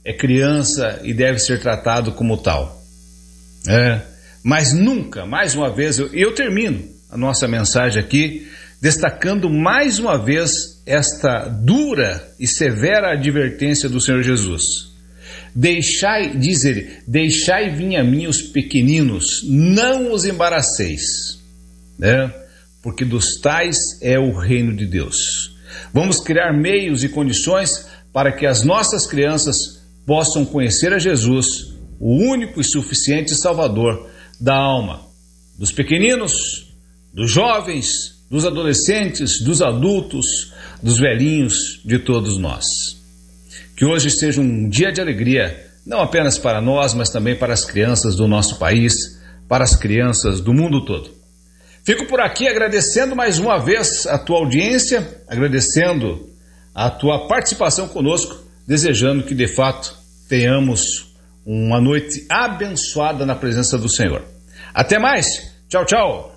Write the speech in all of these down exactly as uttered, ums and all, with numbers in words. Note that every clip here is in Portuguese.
é criança e deve ser tratado como tal. É, mas nunca, mais uma vez, eu, eu termino a nossa mensagem aqui destacando mais uma vez esta dura e severa advertência do Senhor Jesus. Deixai, diz ele, deixai vir a mim os pequeninos, não os embaraceis, né? Porque dos tais é o reino de Deus. Vamos criar meios e condições para que as nossas crianças possam conhecer a Jesus, o único e suficiente Salvador da alma, dos pequeninos, dos jovens, dos adolescentes, dos adultos, dos velhinhos, de todos nós. Que hoje seja um dia de alegria, não apenas para nós, mas também para as crianças do nosso país, para as crianças do mundo todo. Fico por aqui agradecendo mais uma vez a tua audiência, agradecendo a tua participação conosco, desejando que de fato tenhamos uma noite abençoada na presença do Senhor. Até mais. Tchau, tchau.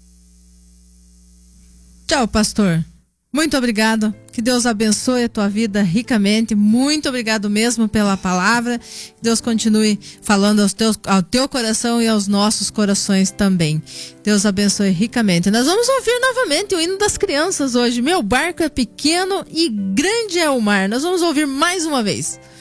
Tchau, pastor. Muito obrigado. Que Deus abençoe a tua vida ricamente. Muito obrigado mesmo pela palavra. Que Deus continue falando aos teus, ao teu coração e aos nossos corações também. Deus abençoe ricamente. Nós vamos ouvir novamente o hino das crianças hoje. Meu barco é pequeno e grande é o mar. Nós vamos ouvir mais uma vez.